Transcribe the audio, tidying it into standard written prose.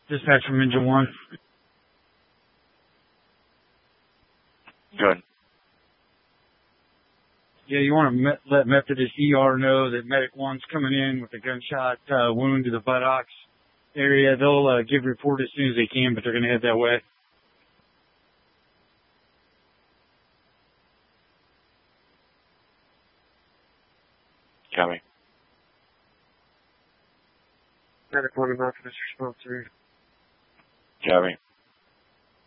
Dispatch from Engine 1. Good. Yeah, you want to let Methodist ER know that Medic 1's coming in with a gunshot wound to the buttocks area. They'll give a report as soon as they can, but they're going to head that way. Copy. Medic 1 to Methodist response 3. Copy.